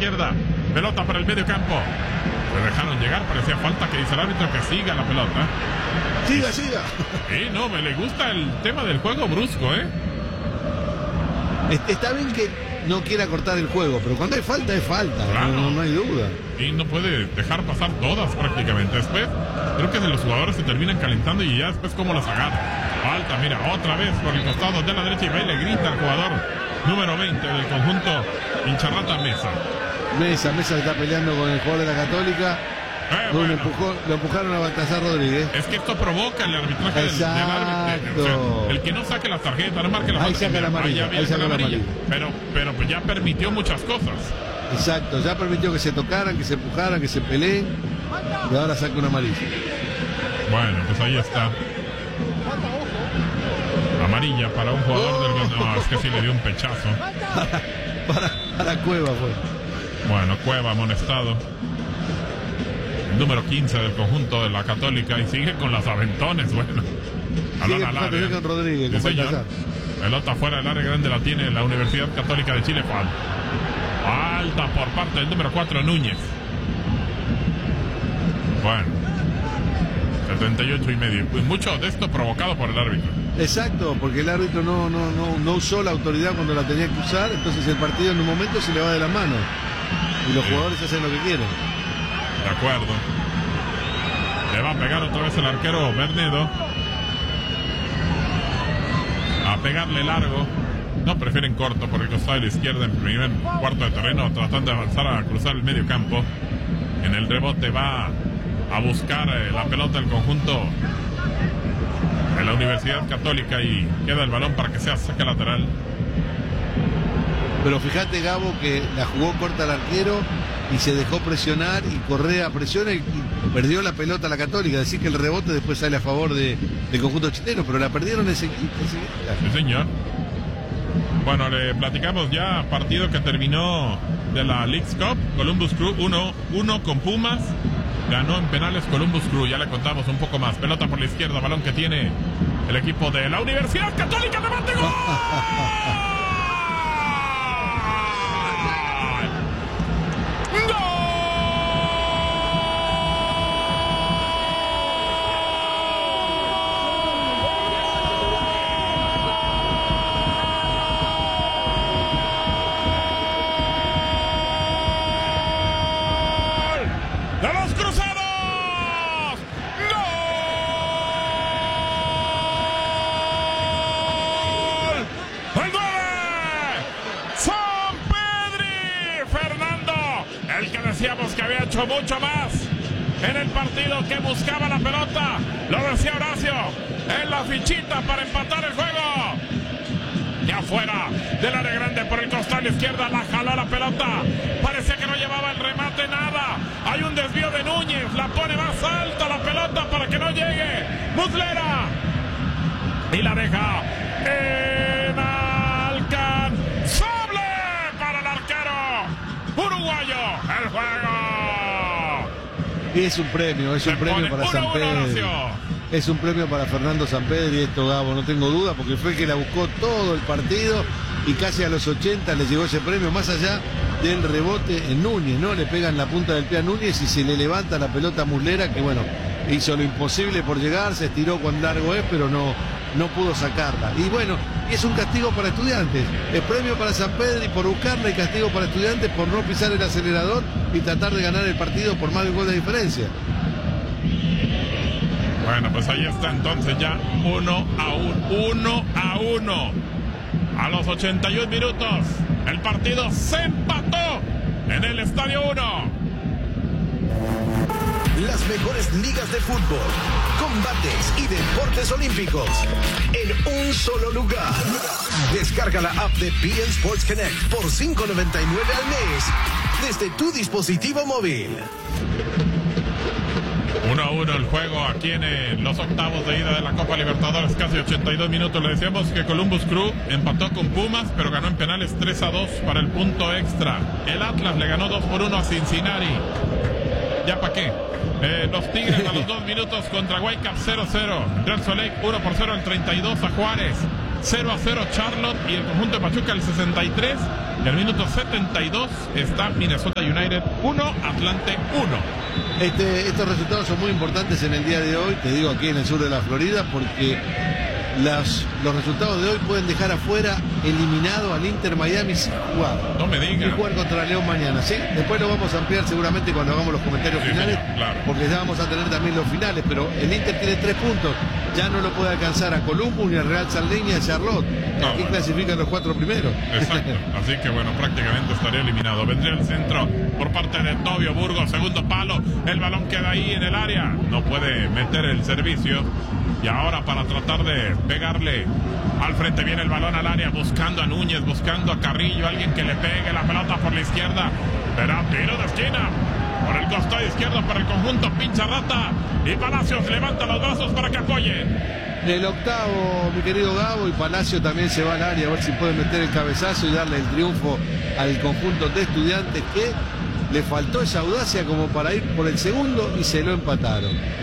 izquierda. Pelota para el medio campo. Se dejaron llegar, parecía falta, que dice el árbitro que siga la pelota. Siga. Sí, no, me le gusta el tema del juego brusco, Está bien que no quiera cortar el juego, pero cuando hay falta, es falta. Claro. No hay duda. Y no puede dejar pasar todas prácticamente. Después, creo que los jugadores se terminan calentando y ya después cómo las agarran. Falta, mira, otra vez por el costado de la derecha y va y le grita al jugador número 20 del conjunto Incharrata Mesa. Mesa está peleando con el jugador de la Católica. Bueno. Lo empujaron a Baltasar Rodríguez. Es que esto provoca el arbitraje del árbitro. O sea, el que no saque las tarjetas, no marque la falta. Ahí saca la amarilla. Pero pues ya permitió muchas cosas. Exacto, ya permitió que se tocaran, que se empujaran, que se peleen. Y ahora saca una amarilla. Bueno, pues ahí está. Amarilla para un jugador del... No, es que sí le dio un pechazo. Para Cueva fue. Bueno, Cueva amonestado. El número 15 del conjunto de la Católica. Y sigue con las aventones, bueno. Sigue con Rodríguez, sí, señor. Pelota fuera del área grande la tiene la Universidad Católica de Chile. Falta por parte del número 4, Núñez. Bueno, 78.5. Mucho de esto provocado por el árbitro. Exacto, porque el árbitro no usó la autoridad cuando la tenía que usar. Entonces el partido en un momento se le va de las manos. Y los jugadores hacen lo que quieren. De acuerdo. Le va a pegar otra vez el arquero Bernedo. A pegarle largo. No, prefieren corto por el costado de la izquierda en primer cuarto de terreno, tratando de avanzar a cruzar el medio campo. En el rebote va a buscar la pelota del conjunto de la Universidad Católica y queda el balón para que sea saque lateral. Pero fíjate, Gabo, que la jugó corta el arquero y se dejó presionar y Correa presiona y perdió la pelota a la Católica. Decir que el rebote después sale a favor del conjunto chileno, pero la perdieron enseguida. Sí, señor. Bueno, le platicamos ya partido que terminó de la Leagues Cup. Columbus Crew 1-1 con Pumas. Ganó en penales Columbus Crew. Ya le contamos un poco más. Pelota por la izquierda, balón que tiene el equipo de la Universidad Católica. ¡Remate, gol! Que había hecho mucho más en el partido, que buscaba la pelota, lo decía Horacio, en la fichita para empatar el juego. Ya fuera del área grande por el costado izquierda, la jaló la pelota, parecía que no llevaba el remate, nada, hay un desvío de Núñez, la pone más alta la pelota para que no llegue Muslera y la deja inalcanzable para el arquero uruguayo. El juego. Y es un premio para San Pedro. Es un premio para Fernando Sampedri, esto, Gabo, no tengo duda, porque fue el que la buscó todo el partido y casi a los 80 le llegó ese premio, más allá del rebote en Núñez, ¿no? Le pegan la punta del pie a Núñez y se le levanta la pelota a Muslera, que bueno, hizo lo imposible por llegar, se estiró cuán largo es, pero no pudo sacarla. Y bueno, y es un castigo para Estudiantes. El premio para Sampedri por buscarla y castigo para Estudiantes por no pisar el acelerador y tratar de ganar el partido por más de un gol de diferencia. Bueno, pues ahí está entonces ya 1-1. A los 81 minutos el partido se empató en el Estadio 1. Las mejores ligas de fútbol, combates y deportes olímpicos en un solo lugar. Descarga la app de beIN Sports Connect por $5.99 al mes desde tu dispositivo móvil. 1-1 el juego aquí en los octavos de ida de la Copa Libertadores, casi 82 minutos. Le decíamos que Columbus Crew empató con Pumas, pero ganó en penales 3-2 para el punto extra. El Atlas le ganó 2-1 a Cincinnati. ¿Ya para qué? Los Tigres a los 2 minutos contra Whitecaps 0-0. Real Salt Lake 1-0 al 32 a Juárez. 0-0 Charlotte y el conjunto de Pachuca el 63. Y al minuto 72 está Minnesota United 1, Atlante 1. Estos resultados son muy importantes en el día de hoy, te digo, aquí en el sur de la Florida, porque los resultados de hoy pueden dejar afuera eliminado al Inter Miami sin jugar. No me digas. Sin jugar contra León mañana, ¿sí? Después lo vamos a ampliar seguramente cuando hagamos los comentarios finales, claro. Porque ya vamos a tener también los finales, pero el Inter tiene 3 puntos, ya no lo puede alcanzar a Columbus ni a Real Salt Lake ni a Charlotte. Aquí clasifican los 4 primeros. Exacto, así que bueno, prácticamente estaría eliminado. Vendría el centro por parte de Tobio Burgos, segundo palo, el balón queda ahí en el área, no puede meter el servicio. Y ahora para tratar de pegarle al frente, viene el balón al área, buscando a Núñez, buscando a Carrillo, alguien que le pegue la pelota por la izquierda. Verá, tiro de esquina por el costado izquierdo para el conjunto pincha rata. Y Palacios levanta los brazos para que apoye. El octavo, mi querido Gabo, y Palacio también se va al área a ver si puede meter el cabezazo y darle el triunfo al conjunto de Estudiantes, que le faltó esa audacia como para ir por el segundo y se lo empataron.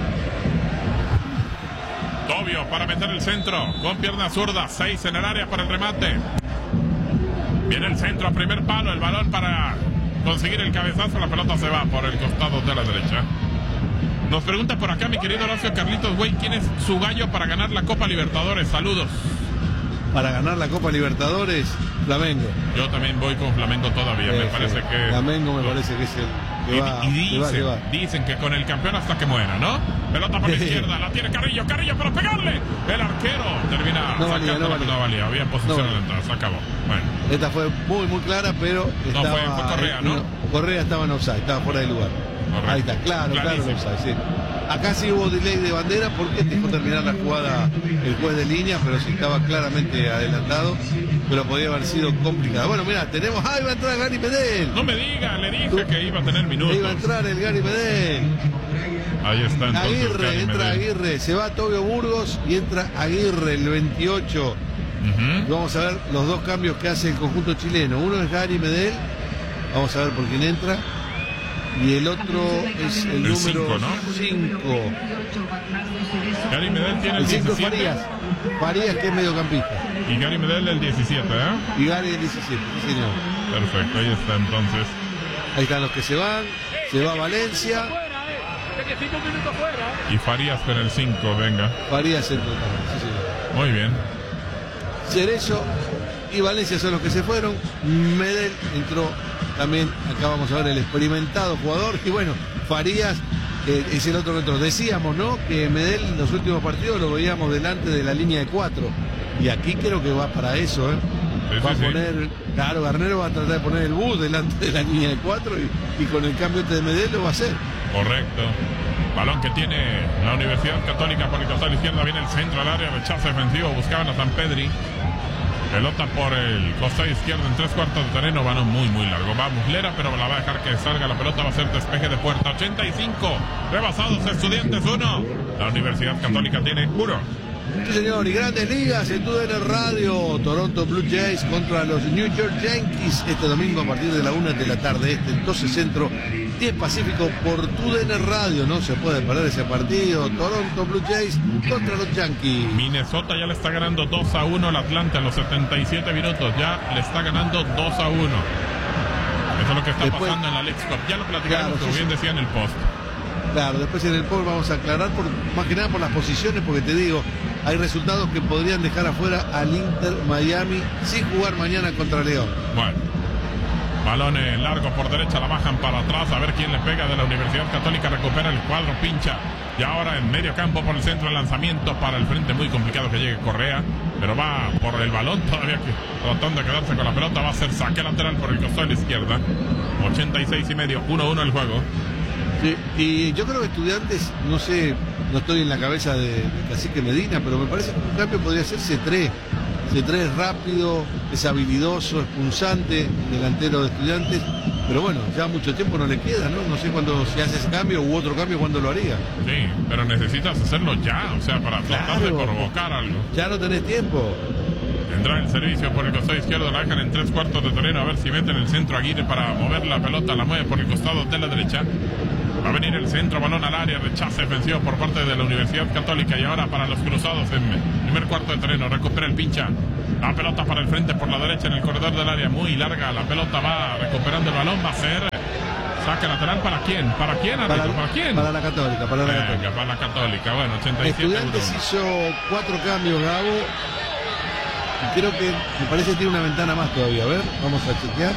Tobio para meter el centro con pierna zurda, 6 en el área para el remate. Viene el centro a primer palo, el balón para conseguir el cabezazo, la pelota se va por el costado de la derecha. Nos pregunta por acá mi querido Horacio Carlitos Güey, ¿quién es su gallo para ganar la Copa Libertadores? Saludos. Para ganar la Copa Libertadores, Flamengo. Yo también voy con Flamengo todavía, me parece que... Flamengo me parece que es el que va. Y dicen que con el campeón hasta que muera, ¿no? Pelota por la izquierda, la tiene Carrillo para pegarle. El arquero termina sacando no valía. Había posición en la entrada, se acabó. Bueno. Esta fue muy clara, pero no fue Correa, ¿no? Correa estaba en offside, estaba fuera de lugar. Correcto. Ahí está, claro, offside, sí. Acá sí hubo delay de bandera porque dejó terminar la jugada el juez de línea, pero sí estaba claramente adelantado, pero podía haber sido complicado. Bueno, mira, tenemos... ¡Ah, iba a entrar Gary Medel! No me diga, le dije que iba a tener minutos. Iba a entrar el Gary Medel. Ahí está entonces Aguirre, entra Medel. Aguirre, se va Tobio Burgos y entra Aguirre, el 28. Vamos a ver los dos cambios que hace el conjunto chileno. Uno es Gary Medel, vamos a ver por quién entra. Y el otro es el número 5. Gary Medel tiene el 17. Farías, que es mediocampista. Y Gary Medel el 17, ¿eh? Y Gary el 17, sí señor. Perfecto, ahí está entonces. Ahí están los que se van. Se va Valencia. Y Farías con el 5, venga. Farías en total, sí señor. Muy bien. Cerezo y Valencia son los que se fueron. Medel entró también, acá vamos a ver el experimentado jugador. Y bueno, Farías es el otro que entró. Decíamos, ¿no?, que Medel en los últimos partidos lo veíamos delante de la línea de 4. Y aquí creo que va para eso, ¿eh? Va a poner, claro, Garnero va a tratar de poner el bus delante de la línea de 4 y con el cambio de Medel lo va a hacer. Correcto. Balón que tiene la Universidad Católica por el costado izquierdo, viene el centro al área, rechazo defensivo, buscaban a San Pedri. Pelota por el costado izquierdo en 3/4 de terreno, balón muy largo. Va Muslera, pero la va a dejar que salga la pelota, va a ser despeje de puerta. 85, rebasados Estudiantes 1. La Universidad Católica tiene 1. Sí señor, y grandes ligas en TUDN Radio. Toronto Blue Jays contra los New York Yankees este domingo a partir de la 1 de la tarde, 12 centro, 10 pacífico por TUDN Radio. No se puede perder ese partido. Toronto Blue Jays contra los Yankees. Minnesota ya le está ganando 2-1 al Atlanta en los 77 minutos. Ya le está ganando 2-1. Eso es lo que está pasando en la Leagues Cup. Ya lo platicamos, como bien decía en el post. Claro, después en el post vamos a aclarar más que nada por las posiciones, porque te digo, hay resultados que podrían dejar afuera al Inter Miami sin jugar mañana contra León. Bueno, balón largo por derecha, la bajan para atrás, a ver quién le pega de la Universidad Católica, recupera el cuadro, pincha. Y ahora en medio campo por el centro, el lanzamiento para el frente, muy complicado que llegue Correa, pero va por el balón todavía, tratando de quedarse con la pelota, va a ser saque lateral por el costado de la izquierda. 86,5, 1-1 el juego. Sí, y yo creo que Estudiantes, no sé, no estoy en la cabeza de Cacique Medina, pero me parece que un cambio podría ser C3. C3 es rápido, es habilidoso, es punzante, delantero de Estudiantes, pero bueno, ya mucho tiempo no le queda, ¿no? No sé cuándo se hace ese cambio u otro cambio, cuándo lo haría. Sí, pero necesitas hacerlo ya, o sea, para tratar de provocar algo. Ya no tenés tiempo. Tendrá el servicio por el costado izquierdo, la dejan en 3/4 de terreno, a ver si meten el centro Aguirre para mover la pelota, la mueve por el costado de la derecha. Va a venir el centro, balón al área, rechace defensivo por parte de la Universidad Católica. Y ahora para los cruzados en primer cuarto de terreno. Recupera el Pincha. La pelota para el frente por la derecha en el corredor del área. Muy larga. La pelota va recuperando el balón. Va a ser saque lateral. ¿Para quién? ¿Para quién? ¿Para quién? Para la Católica. Para la Católica. Para la Católica. Bueno, 87. Estudiantes hizo 4 cambios, Gabo. Y creo que me parece que tiene una ventana más todavía. A ver, vamos a chequear.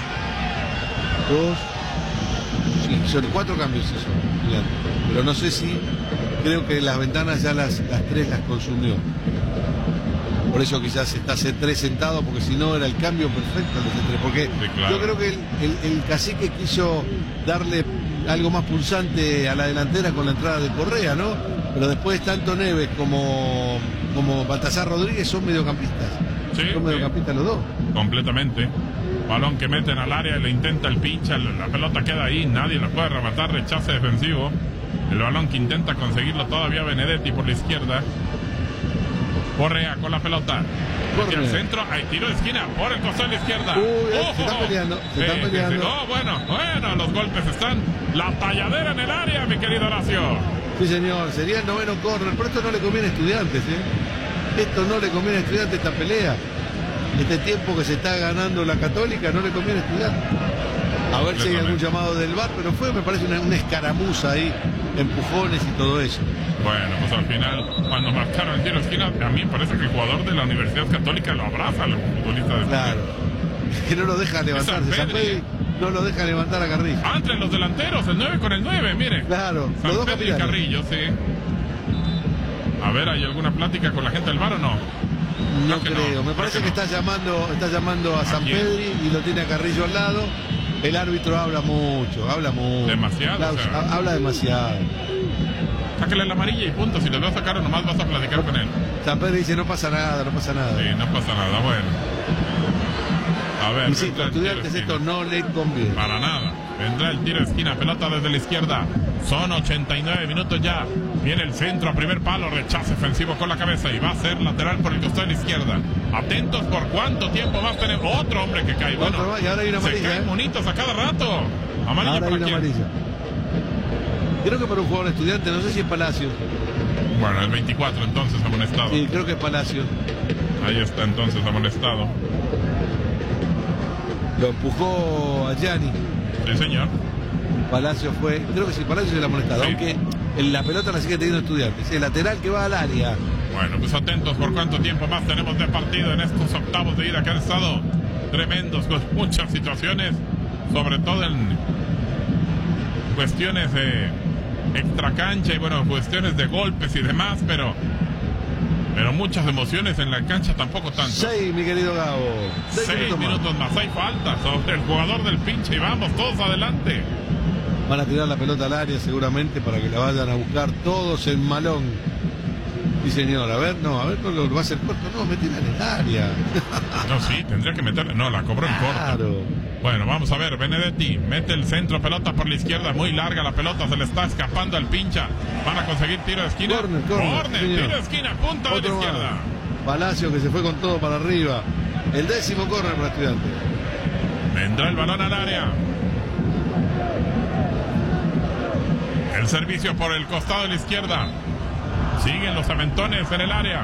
2. Sí, son 4 cambios eso, pero no sé si creo que las ventanas ya las 3 las consumió. Por eso quizás está C3 sentado, porque si no era el cambio perfecto el C3. Porque sí, claro. Yo creo que el Cacique quiso darle algo más pulsante a la delantera con la entrada de Correa, ¿no? Pero después tanto Neves como Baltasar Rodríguez son mediocampistas. Sí, son mediocampistas los dos. Completamente. Balón que meten al área, le intenta el Pincha, la pelota queda ahí, nadie lo puede rematar, rechace defensivo. El balón que intenta conseguirlo todavía Benedetti por la izquierda. Correa con la pelota. Hacia el centro, hay tiro de esquina por el costado de la izquierda. Se están peleando, se están peleando. No, bueno, los golpes están. La talladera en el área, mi querido Horacio. Sí, señor, sería el 9º córner, pero esto no le conviene a Estudiantes, ¿eh? Esto no le conviene a Estudiantes, esta pelea. Este tiempo que se está ganando la Católica no le conviene estudiar. A ver si hay algún llamado del VAR, pero fue, me parece, una escaramuza ahí, empujones y todo eso. Bueno, pues al final, cuando marcaron el tiro de esquina, a mí me parece que el jugador de la Universidad Católica lo abraza al futbolista de Claro, que no lo deja levantarse. San Pedro no lo deja levantar a Carrillo. Entre los delanteros, el 9 con el 9, mire. Claro, San los dos Pedro y Carrillo, sí. A ver, ¿hay alguna plática con la gente del VAR o no? No creo, me parece que está llamando a San Pedri y lo tiene a Carrillo al lado. El árbitro habla mucho. Demasiado. Habla demasiado. Sáquele la amarilla y punto. Si le vas a sacar, nomás vas a platicar con él. San Pedri dice, no pasa nada. Sí, no pasa nada, bueno. A ver. Insisto, a Estudiantes esto no le conviene. Para nada. Vendrá el tiro de esquina, pelota desde la izquierda. Son 89 minutos ya. Viene el centro a primer palo, rechace ofensivo con la cabeza y va a ser lateral por el costado de la izquierda. Atentos por cuánto tiempo más tenemos. Otro hombre que cae. Bueno, y ahora hay una amarilla. Se caen monitos a cada rato. Amarilla ahora para hay una quién. Amarilla. Creo que para un jugador Estudiante, no sé si es Palacio. Bueno, el 24 entonces amonestado. Sí, creo que es Palacio. Ahí está entonces amonestado. Lo empujó a Gianni. Sí, señor. Palacio fue, creo que sí, Palacio es el amonestado, sí. Aunque la pelota la sigue teniendo Estudiantes. El lateral que va al área. Bueno, pues atentos por cuánto tiempo más tenemos de partido en estos octavos de ida que han estado tremendos, con muchas situaciones, sobre todo en cuestiones de extracancha y bueno, cuestiones de golpes y demás, pero muchas emociones en la cancha, tampoco tanto. 6, mi querido Gabo. 6 minutos más. Hay falta sobre el jugador del Pincha y vamos todos adelante. Van a tirar la pelota al área seguramente para que la vayan a buscar todos en Malón. Sí, señor. A ver, no lo va a hacer corto. No, metela en el área. No, sí, tendría que meterla. No, la cobró en corto. Claro. Bueno, vamos a ver. Benedetti mete el centro, pelota por la izquierda, muy larga la pelota, se le está escapando al Pincha. Van a conseguir tiro de esquina. Corner, tiro de esquina, punta de la izquierda. Palacio que se fue con todo para arriba. El 10º corner para Estudiantes. Vendrá el balón al área. El servicio por el costado de la izquierda. Siguen los aventones en el área.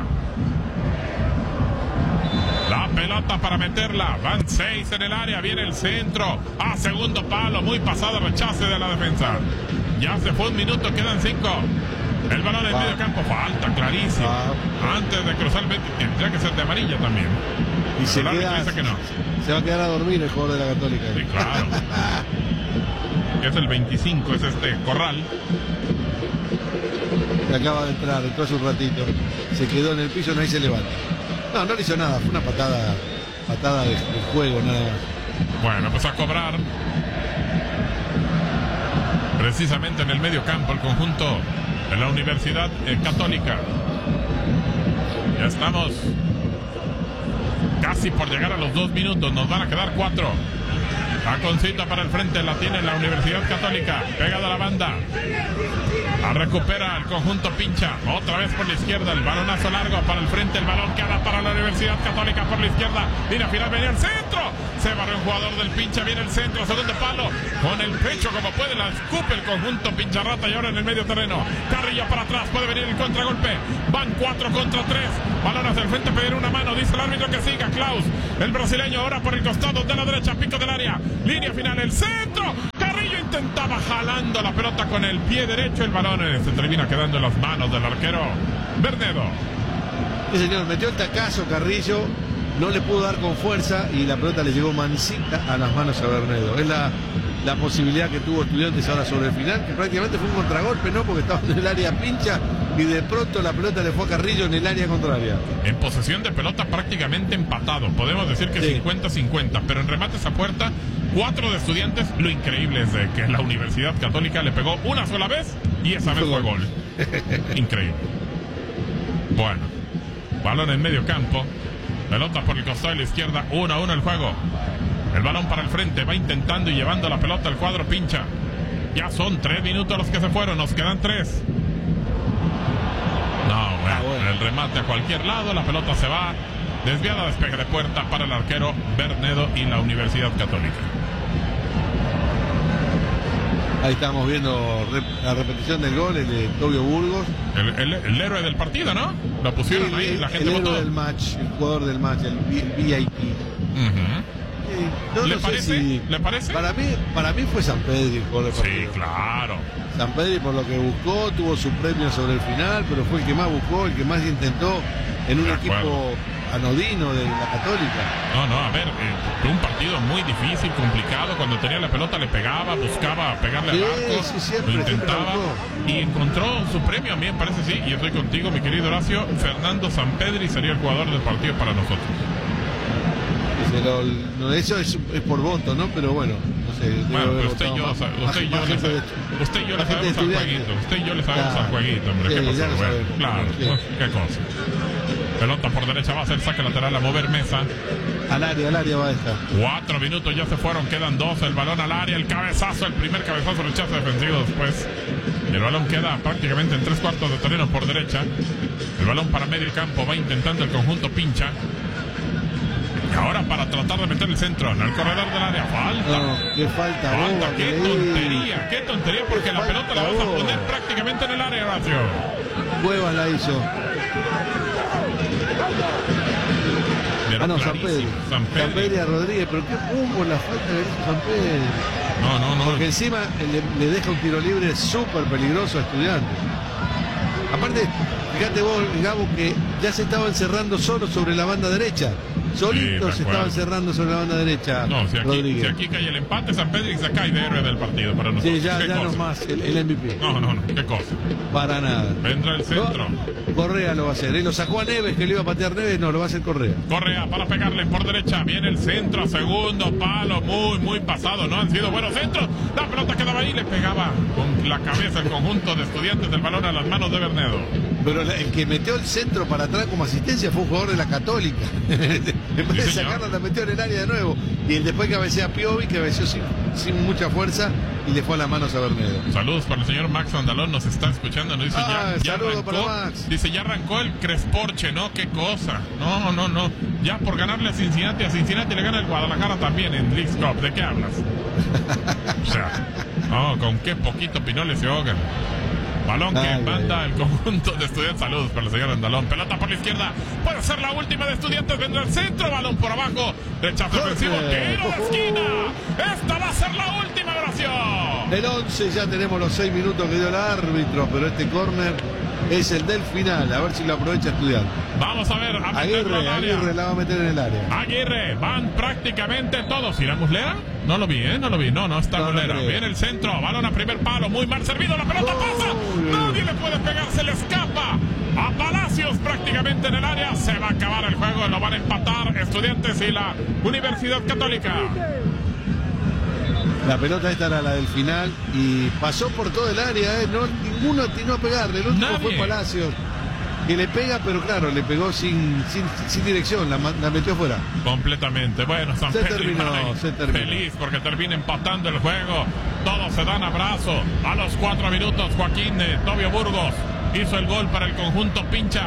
La pelota para meterla. Van 6 en el área. Viene el centro. A segundo palo. Muy pasado. Rechace de la defensa. Ya se fue un minuto. Quedan 5. El balón en medio campo. Falta clarísimo. Antes de cruzar el 20. Tendría que ser de amarilla también. Y se dice que no. Se va a quedar a dormir el jugador de la Católica. Sí, claro. Es el 25. Es Corral. Que acaba de entrar, entró hace un ratito, se quedó en el piso, no, ahí se levanta. No le hizo nada, fue una patada de juego nada más. Bueno, pues a cobrar precisamente en el medio campo el conjunto de la Universidad Católica. Ya estamos casi por llegar a los 2 minutos, nos van a quedar 4. Taconcito para el frente, la tiene la Universidad Católica, pegada a la banda. La recupera el conjunto Pincha, otra vez por la izquierda, el balonazo largo para el frente, el balón queda para la Universidad Católica por la izquierda. Línea final, venía el centro, Se barrió un jugador del Pincha. Viene el centro, segundo palo. Con el pecho como puede, la escupe el conjunto Pincharrata. Y ahora en el medio terreno. Carrillo para atrás. Puede venir el contragolpe. Van 4 contra 3. Balón hacia el frente, pedir una mano. Dice el árbitro que siga. Klaus, el brasileño, ahora por el costado de la derecha. Pico del área. Línea final, el centro. Carrillo intentaba jalando la pelota con el pie derecho. El balón se termina quedando en las manos del arquero Bernedo. Sí, señor, metió el tacazo Carrillo, no le pudo dar con fuerza y la pelota le llegó mansita a las manos a Bernedo. Es la posibilidad que tuvo Estudiantes ahora sobre el final, que prácticamente fue un contragolpe, ¿no? Porque estaba en el área Pincha y de pronto la pelota le fue a Carrillo en el área contraria. En posesión de pelota prácticamente empatado, podemos decir que sí. 50-50, pero en remates a puerta, 4 de Estudiantes. Lo increíble es de que la Universidad Católica le pegó una sola vez y esa vez fue gol. Increíble. Bueno, balón en medio campo, pelota por el costado de la izquierda, 1-1 el juego. El balón para el frente, va intentando y llevando la pelota al cuadro Pincha. Ya son 3 minutos los que se fueron, nos quedan 3. No, bueno, el remate a cualquier lado, la pelota se va desviada, despeje de puerta para el arquero Bernedo y la Universidad Católica. Ahí estamos viendo la repetición del gol, el de Tobio Burgos. El héroe del partido, ¿no? Lo pusieron sí, ahí, la gente votó. El héroe del match, el jugador del match, el VIP. No, ¿Le no parece? sé si... ¿Le parece? Para mí fue Sampedri el jugador del partido. Sí, claro. Sampedri por lo que buscó, tuvo su premio sobre el final, pero fue el que más buscó, el que más intentó en un equipo anodino de la Católica. No, a ver, fue un partido muy difícil, complicado. Cuando tenía la pelota le pegaba, buscaba pegarle al arco, siempre, lo intentaba y encontró su premio. A mí me parece, sí, y estoy contigo, mi querido Horacio. Fernando Sampedri sería el jugador del partido para nosotros. Eso es por voto, ¿no? Pero bueno, no sé. Bueno, pero usted y yo le sabemos al jueguito. Usted y yo le sabemos al jueguito, hombre. ¿Qué pasó? Bueno, claro, qué cosa. Pelota por derecha, va a ser saque lateral, a mover Mesa. Al área va esta. 4 minutos ya se fueron, quedan 2. El balón al área, el cabezazo, el primer cabezazo, rechazo defensivo después. El balón queda prácticamente en 3/4 de terreno por derecha. El balón para medio campo, va intentando el conjunto Pincha. Y ahora para tratar de meter el centro en el corredor del área. Falta. No, qué falta. Qué tontería, porque la pelota la vas a poner prácticamente en el área, Horacio. Cuevas la hizo. No, Sampedri a Rodríguez, pero qué hubo la falta que hizo Sampedri. No. Porque encima le deja un tiro libre súper peligroso a Estudiantes. Aparte, fíjate vos, Gabo, que ya se estaba encerrando solo sobre la banda derecha. Solito se estaba encerrando sobre la banda derecha. No, si aquí cae el empate, Sampedri se cae de héroe del partido para nosotros. Sí, ya no más el MVP. No, qué cosa. Para nada. Vendrá el centro. Correa lo va a hacer. Lo sacó a Neves, que le iba a patear Neves. No, lo va a hacer Correa. Correa para pegarle por derecha. Viene el centro, segundo palo. Muy pasado. No han sido buenos centros. La pelota quedaba ahí, le pegaba con la cabeza el conjunto de Estudiantes del balón a las manos de Bernedo. Pero el que metió el centro para atrás como asistencia fue un jugador de la Católica. En vez de sacarla, la metió en el área de nuevo. Y después cabecea Piovi, que cabeceó sin mucha fuerza y le fue a las manos a Bernedo. Saludos para el señor Max Andalón, nos está escuchando. Nos dice ya arrancó, para Max. Dice, ya arrancó el Cresporche, ¿no? Qué cosa. No. Ya por ganarle a Cincinnati le gana el Guadalajara también en Leagues Cup. ¿De qué hablas? O sea, con qué poquito Pinoles se ahogan. Balón que manda el conjunto de Estudiantes. Saludos para el señor Andalón. Pelota por la izquierda. Puede ser la última de Estudiantes. Vendrá el centro. Balón por abajo. Rechazo defensivo. Tiro de esquina. Esta va a ser la última, oración. El 11 ya tenemos los 6 minutos que dio el árbitro. Pero este córner es el del final. A ver si lo aprovecha Estudiantes. Vamos a ver. Aguirre la va a meter en el área. Aguirre. Van prácticamente todos. ¿Irá Muslera? No lo vi, No está Muslera. Viene el centro. Balón a primer palo. Muy mal servido. La pelota pasa. Nadie le puede pegar. Se le escapa a Palacios prácticamente en el área. Se va a acabar el juego. Lo van a empatar Estudiantes y la Universidad Católica. La pelota esta era la del final y pasó por todo el área. Ninguno atinó a pegarle. El último fue Palacios, que le pega, pero claro, le pegó sin dirección, la metió fuera. Completamente. Bueno, se terminó. Feliz porque termina empatando el juego. Todos se dan abrazo. A los 4 minutos, Joaquín Tobio Burgos hizo el gol para el conjunto Pincha.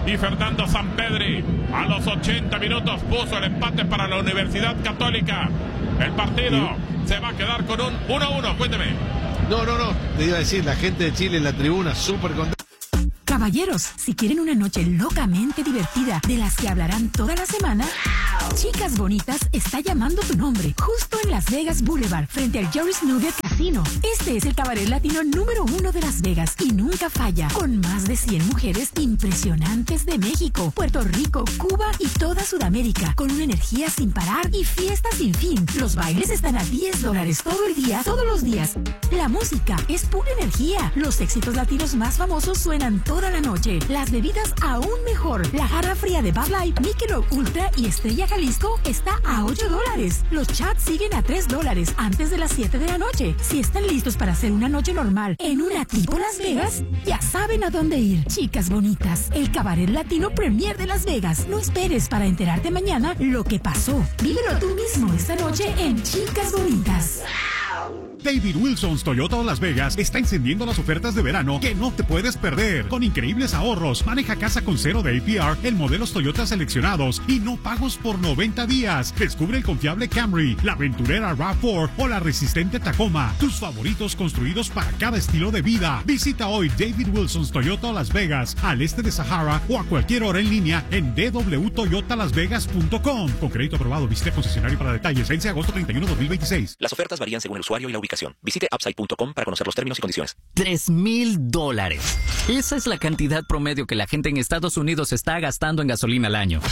Y Fernando Sampedri a los 80 minutos puso el empate para la Universidad Católica. El partido se va a quedar con un 1-1. Cuénteme. No, te iba a decir, la gente de Chile en la tribuna súper contenta. Caballeros, si quieren una noche locamente divertida de las que hablarán toda la semana, Chicas Bonitas está llamando tu nombre, justo en Las Vegas Boulevard, frente al Joris Nugget Casino. Este es el cabaret latino número 1 de Las Vegas y nunca falla, con más de 100 mujeres impresionantes de México, Puerto Rico, Cuba y toda Sudamérica, con una energía sin parar y fiestas sin fin. Los bailes están a $10 todo el día, todos los días. La música es pura energía. Los éxitos latinos más famosos suenan toda la noche. Las bebidas aún mejor. La jarra fría de Bud Light, Michelob Ultra y Estrella Jalisco está a $8. Los chats siguen a $3 antes de las 7 de la noche. Si están listos para hacer una noche normal en una tipo Las Vegas, ya saben a dónde ir. Chicas Bonitas, el cabaret latino premier de Las Vegas. No esperes para enterarte mañana lo que pasó. Vívelo tú mismo esta noche en Chicas Bonitas. David Wilson's Toyota Las Vegas está encendiendo las ofertas de verano que no te puedes perder. Con increíbles ahorros, maneja casa con cero de APR en modelos Toyota seleccionados y no pagos por 90 días. Descubre el confiable Camry, la aventurera RAV4 o la resistente Tacoma. Tus favoritos construidos para cada estilo de vida. Visita hoy David Wilson's Toyota Las Vegas, al este de Sahara o a cualquier hora en línea en www.toyotalasvegas.com. Con crédito aprobado, visite concesionario para detalles. Vence agosto 31, 2026. Las ofertas varían según el usuario y la ubicación. Visite upside.com para conocer los términos y condiciones. $3,000. Esa es la cantidad promedio que la gente en Estados Unidos está gastando en gasolina al año.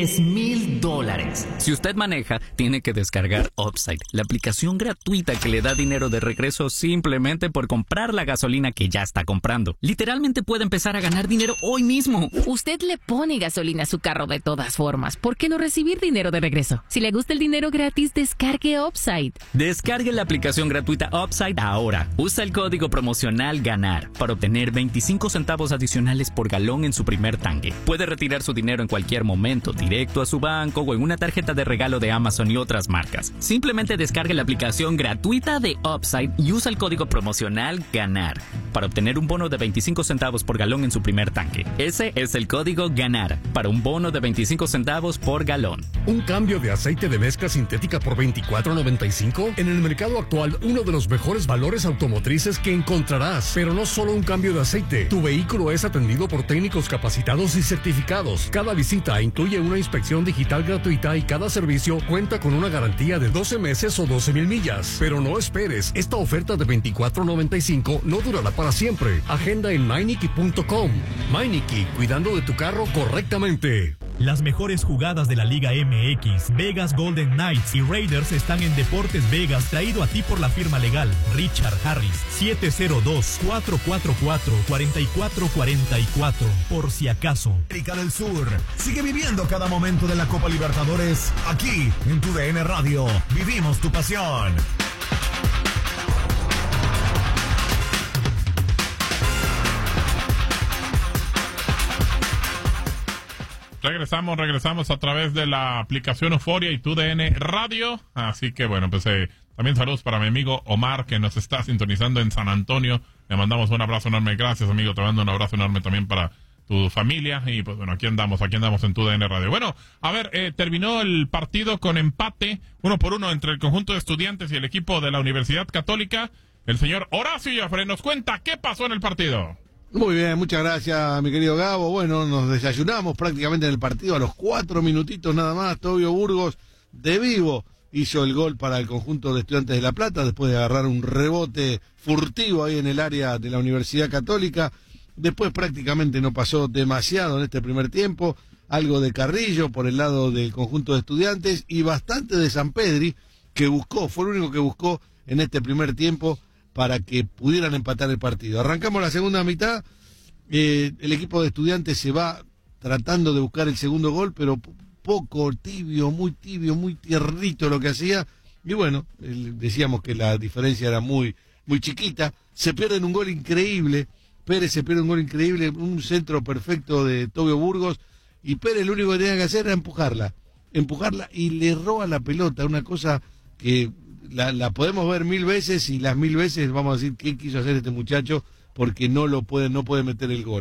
$3,000. Si usted maneja, tiene que descargar Upside, la aplicación gratuita que le da dinero de regreso simplemente por comprar la gasolina que ya está comprando. Literalmente puede empezar a ganar dinero hoy mismo. Usted le pone gasolina a su carro de todas formas. ¿Por qué no recibir dinero de regreso? Si le gusta el dinero gratis, descargue Upside. Descargue la aplicación gratuita Upside ahora. Usa el código promocional GANAR para obtener 25 centavos adicionales por galón en su primer tanque. Puede retirar su dinero en cualquier momento, directo a su banco o en una tarjeta de regalo de Amazon y otras marcas. Simplemente descargue la aplicación gratuita de Upside y usa el código promocional GANAR para obtener un bono de 25 centavos por galón en su primer tanque. Ese es el código GANAR para un bono de 25 centavos por galón. ¿Un cambio de aceite de mezcla sintética por $24.95? En el mercado actual, uno de los mejores valores automotrices que encontrarás. Pero no solo un cambio de aceite. Tu vehículo es atendido por técnicos capacitados y certificados. Cada visita incluye una inspección digital gratuita y cada servicio cuenta con una garantía de 12 meses o 12,000 millas. Pero no esperes, esta oferta de $24.95 no durará para siempre. Agenda en meineke.com. Meineke, cuidando de tu carro correctamente. Las mejores jugadas de la Liga MX, Vegas Golden Knights y Raiders están en Deportes Vegas, traído a ti por la firma legal Richard Harris, 702-444-4444, por si acaso. América del Sur sigue viviendo cada momento de la Copa Libertadores aquí en tu DN Radio. Vivimos tu pasión. Regresamos a través de la aplicación Euforia y TUDN Radio. Así que bueno, pues también saludos para mi amigo Omar, que nos está sintonizando en San Antonio. Le mandamos un abrazo enorme. Gracias, amigo. Te mando un abrazo enorme también para tu familia. Y pues bueno, aquí andamos en TUDN Radio. Bueno, a ver, terminó el partido con empate 1-1 entre el conjunto de Estudiantes y el equipo de la Universidad Católica. El señor Horacio Joffre nos cuenta qué pasó en el partido. Muy bien, muchas gracias, mi querido Gabo. Bueno, nos desayunamos prácticamente en el partido a los 4 minutitos nada más. Tobio Burgos de vivo hizo el gol para el conjunto de Estudiantes de La Plata después de agarrar un rebote furtivo ahí en el área de la Universidad Católica. Después prácticamente no pasó demasiado en este primer tiempo. Algo de Carrillo por el lado del conjunto de Estudiantes y bastante de Sampedri, que fue el único que buscó en este primer tiempo para que pudieran empatar el partido. Arrancamos la segunda mitad, el equipo de Estudiantes se va tratando de buscar el segundo gol, pero poco tibio, muy tiernito lo que hacía, y bueno, decíamos que la diferencia era muy chiquita. Se pierden un gol increíble, Pérez se pierde un gol increíble, un centro perfecto de Tobio Burgos, y Pérez lo único que tenía que hacer era empujarla, y le roba la pelota, una cosa que la podemos ver 1000 veces y las 1000 veces vamos a decir qué quiso hacer este muchacho porque no puede meter el gol.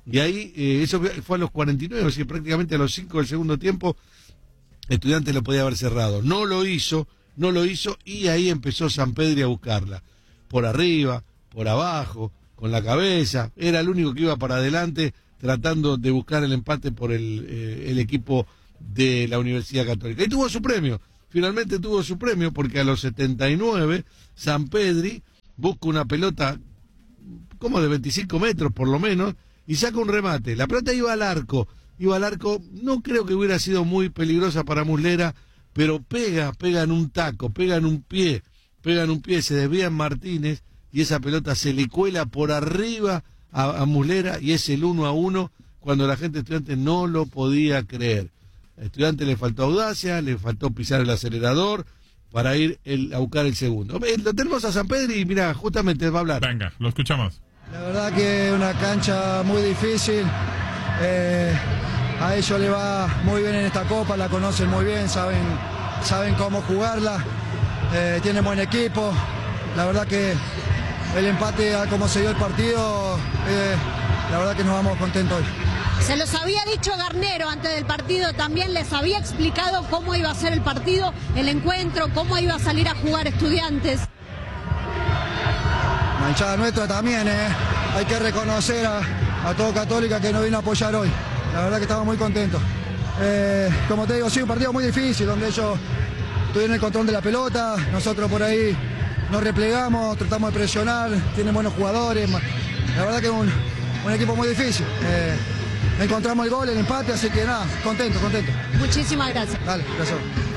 Y ahí, eso fue a los 49, o sea, prácticamente a los 5 del segundo tiempo, Estudiantes lo podía haber cerrado. No lo hizo, y ahí empezó Sampedri a buscarla. Por arriba, por abajo, con la cabeza, era el único que iba para adelante, tratando de buscar el empate por el equipo de la Universidad Católica. Y tuvo su premio, finalmente tuvo su premio, porque a los 79, Sampedri busca una pelota como de 25 metros por lo menos, y saca un remate. La pelota iba al arco, no creo que hubiera sido muy peligrosa para Muslera, pero pega en un taco, pega en un pie, se desvía en Martínez, y esa pelota se le cuela por arriba a Muslera, y es el 1-1, cuando la gente de Estudiantes no lo podía creer. A Estudiantes le faltó audacia, le faltó pisar el acelerador para ir a buscar el segundo. Lo tenemos a Sampedri y mira, justamente va a hablar. Venga, lo escuchamos. La verdad que es una cancha muy difícil, a ellos le va muy bien en esta copa, la conocen muy bien, saben cómo jugarla, tienen buen equipo, la verdad que el empate a cómo se dio el partido, la verdad que nos vamos contentos hoy. Se los había dicho Garnero antes del partido, también les había explicado cómo iba a ser el partido, el encuentro, cómo iba a salir a jugar Estudiantes. La hinchada nuestra también, hay que reconocer a todo Católica que nos vino a apoyar hoy. La verdad que estamos muy contentos. Como te digo, sí, un partido muy difícil, donde ellos tuvieron el control de la pelota, nosotros por ahí nos replegamos, tratamos de presionar, tienen buenos jugadores. La verdad que es un equipo muy difícil. Encontramos el gol, el empate, así que nada, contento. Muchísimas gracias. Dale, gracias.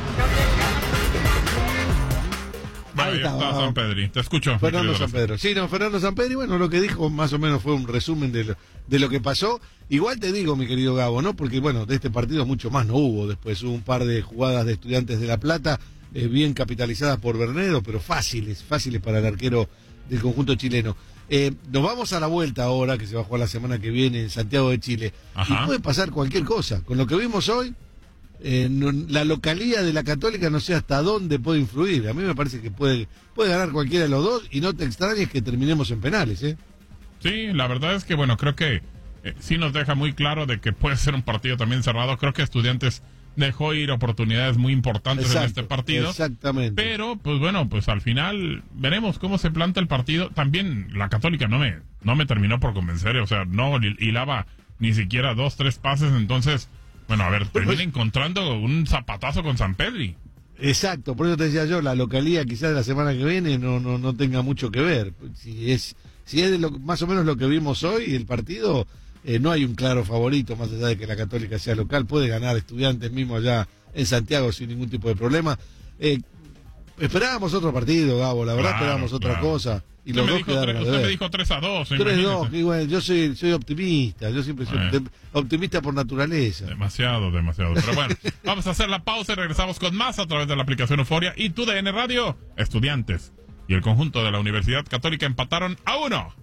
Ahí está Sampedri, te escucho. Fernando Sampedri. Sí, Fernando Sampedri, bueno, lo que dijo más o menos fue un resumen de lo que pasó. Igual te digo, mi querido Gabo, ¿no? Porque, bueno, de este partido mucho más no hubo. Después hubo un par de jugadas de Estudiantes de La Plata, bien capitalizadas por Bernedo, pero fáciles para el arquero del conjunto chileno. Nos vamos a la vuelta ahora, que se va a jugar la semana que viene en Santiago de Chile. Ajá. Y puede pasar cualquier cosa. Con lo que vimos hoy, la localía de la Católica no sé hasta dónde puede influir. A mí me parece que puede ganar cualquiera de los dos, y no te extrañes que terminemos en penales, Sí, la verdad es que, bueno, creo que sí nos deja muy claro de que puede ser un partido también cerrado. Creo que Estudiantes dejó ir oportunidades muy importantes en este partido. Exactamente. Pero, pues bueno, pues al final veremos cómo se planta el partido. También la Católica no me terminó por convencer, o sea, no hilaba ni siquiera 2-3 pases, entonces, bueno, a ver, termina encontrando un zapatazo con Sampedri. Exacto, por eso te decía yo, la localía quizás de la semana que viene no tenga mucho que ver. Si es más o menos lo que vimos hoy, el partido, no hay un claro favorito, más allá de que la Católica sea local, puede ganar Estudiantes mismo allá en Santiago sin ningún tipo de problema. Esperábamos otro partido, Gabo, la verdad esperábamos otra cosa. Y los dos quedaron a deber. Usted me dijo 3-2. 3-2, y bueno, yo soy optimista, yo siempre soy optimista por naturaleza. Demasiado. Pero bueno, vamos a hacer la pausa y regresamos con más a través de la aplicación Euforia y TUDN Radio. Estudiantes y el conjunto de la Universidad Católica empataron a 1.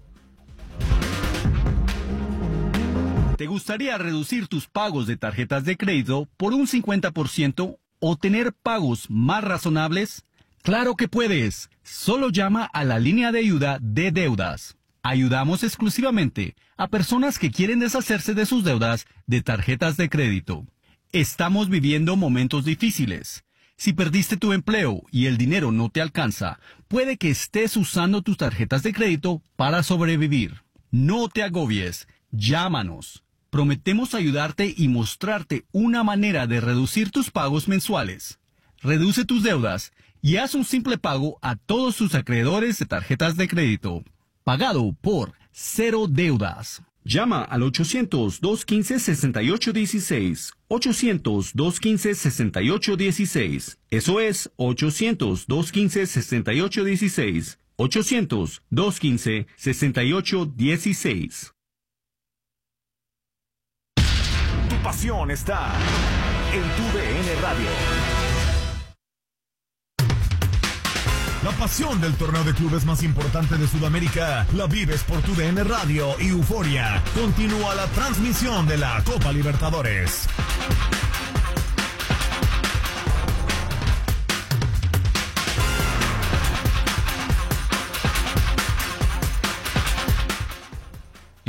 ¿Te gustaría reducir tus pagos de tarjetas de crédito por un 50% o tener pagos más razonables? ¡Claro que puedes! Solo llama a la línea de ayuda de deudas. Ayudamos exclusivamente a personas que quieren deshacerse de sus deudas de tarjetas de crédito. Estamos viviendo momentos difíciles. Si perdiste tu empleo y el dinero no te alcanza, puede que estés usando tus tarjetas de crédito para sobrevivir. No te agobies. Llámanos. Prometemos ayudarte y mostrarte una manera de reducir tus pagos mensuales. Reduce tus deudas y haz un simple pago a todos tus acreedores de tarjetas de crédito. Pagado por Cero Deudas. Llama al 800-215-6816. 800-215-6816. Eso es 800-215-6816. 800-215-6816. Tu pasión está en TUDN Radio. La pasión del torneo de clubes más importante de Sudamérica la vives por TUDN Radio y Euforia. Continúa la transmisión de la Copa Libertadores.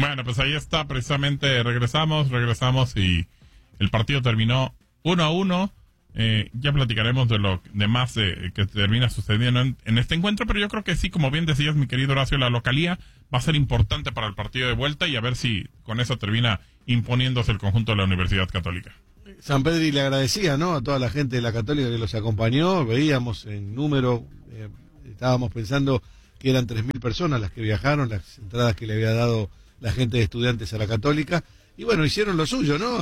Bueno, pues ahí está, precisamente regresamos y el partido terminó 1-1. Ya platicaremos de lo demás que termina sucediendo en este encuentro, pero yo creo que sí, como bien decías, mi querido Horacio, la localía va a ser importante para el partido de vuelta y a ver si con eso termina imponiéndose el conjunto de la Universidad Católica. Sampedri le agradecía, ¿no?, a toda la gente de la Católica que los acompañó. Veíamos en número, estábamos pensando que eran 3.000 personas las que viajaron, las entradas que le había dado la gente de Estudiantes a la Católica, y bueno, hicieron lo suyo, ¿no?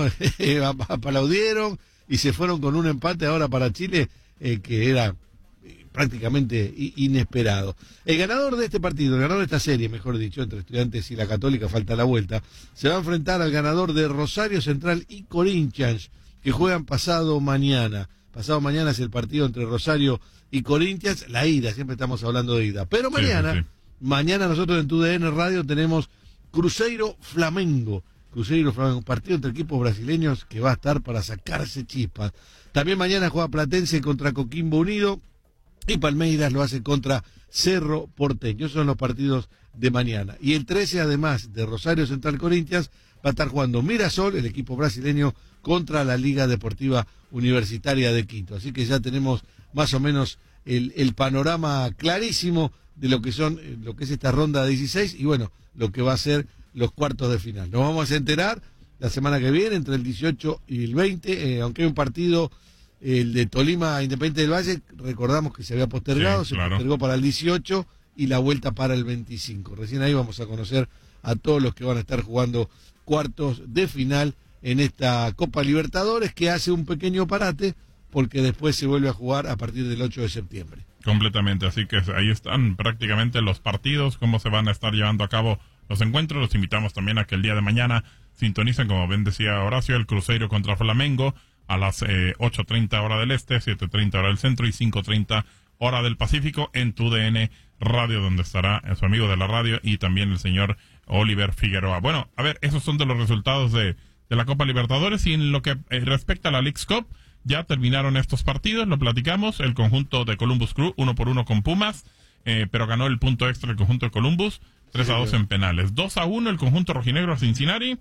Aplaudieron y se fueron con un empate ahora para Chile, que era prácticamente inesperado. El ganador de este partido, el ganador de esta serie, mejor dicho, entre Estudiantes y la Católica, falta la vuelta, se va a enfrentar al ganador de Rosario Central y Corinthians, que juegan pasado mañana. Pasado mañana es el partido entre Rosario y Corinthians, la ida, siempre estamos hablando de ida. Pero mañana, mañana nosotros en TUDN Radio tenemos Cruzeiro Flamengo, un partido entre equipos brasileños que va a estar para sacarse chispas. También mañana juega Platense contra Coquimbo Unido y Palmeiras lo hace contra Cerro Porteño. Esos son los partidos de mañana. Y el 13, además de Rosario Central Corinthians, va a estar jugando Mirasol, el equipo brasileño, contra la Liga Deportiva Universitaria de Quito. Así que ya tenemos más o menos el panorama clarísimo de lo que es esta ronda de 16 y bueno, lo que va a ser los cuartos de final. Nos vamos a enterar la semana que viene, entre el 18 y el 20, aunque hay un partido, el de Tolima Independiente del Valle, recordamos que se había postergado, se postergó para el 18 y la vuelta para el 25. Recién ahí vamos a conocer a todos los que van a estar jugando cuartos de final en esta Copa Libertadores, que hace un pequeño parate porque después se vuelve a jugar a partir del 8 de septiembre. Completamente, así que ahí están prácticamente los partidos, cómo se van a estar llevando a cabo los encuentros. Los invitamos también a que el día de mañana sintonicen, como bien decía Horacio, el Cruzeiro contra Flamengo a las 8:30 hora del este, 7:30 hora del centro y 5:30 hora del Pacífico en TUDN Radio, donde estará su amigo de la radio y también el señor Oliver Figueroa. Bueno, a ver, esos son de los resultados de la Copa Libertadores, y en lo que respecta a la Leagues Cup, ya terminaron estos partidos, lo platicamos. El conjunto de Columbus Crew 1-1 con Pumas, pero ganó el punto extra el conjunto de Columbus 3-2 en penales. 2-1 el conjunto rojinegro a Cincinnati,